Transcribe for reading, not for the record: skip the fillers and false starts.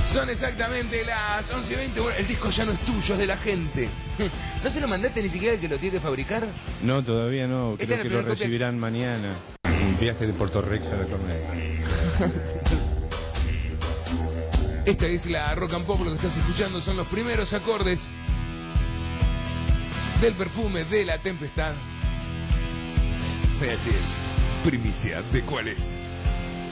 Son exactamente las 11:20. Bueno, el disco ya no es tuyo, es de la gente. ¿No se lo mandaste ni siquiera al que lo tiene que fabricar? No, todavía no. Creo que lo recibirán mañana. Un viaje de Puerto Rex a la Cornell. Esta es la Rock and Pop, lo que estás escuchando son los primeros acordes del Perfume de la Tempestad. Voy a decir, primicia de cuál es.